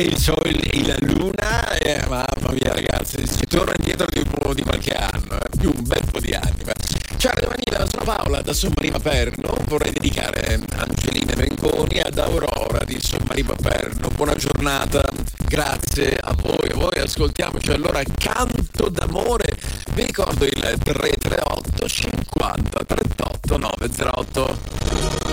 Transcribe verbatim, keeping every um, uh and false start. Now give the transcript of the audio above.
il sole e la luna, eh, mamma mia ragazzi, si torna indietro di, un po' di qualche anno, eh, più un bel po' di anni. Ma. Ciao Vanilla, sono Paola da Sommari Paperno, vorrei dedicare Angelina Mengoni ad Aurora di Sommari Paperno. Buona giornata, grazie a voi, a voi ascoltiamoci allora, Canto d'amore. Vi ricordo il tre tre otto cinquanta trentotto nove zero otto.